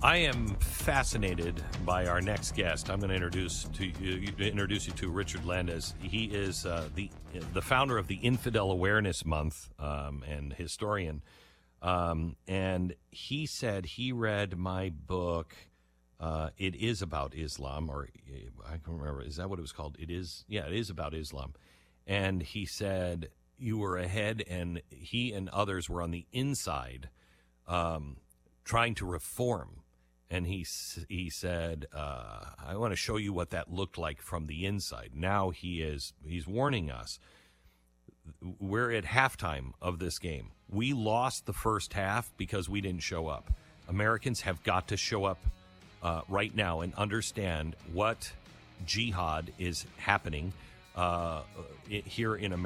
I am fascinated by our next guest. I'm going to introduce you to Richard Landes. He is the founder of the Infidel Awareness Month and historian. And he said he read my book. It is about Islam, or I can't remember. Is that what it was called? It is. Yeah, it is about Islam. And he said you were ahead, and he and others were on the inside, trying to reform. And he said, I want to show you what that looked like from the inside. Now he's warning us. We're at halftime of this game. We lost the first half because we didn't show up. Americans have got to show up right now and understand what jihad is happening here in America.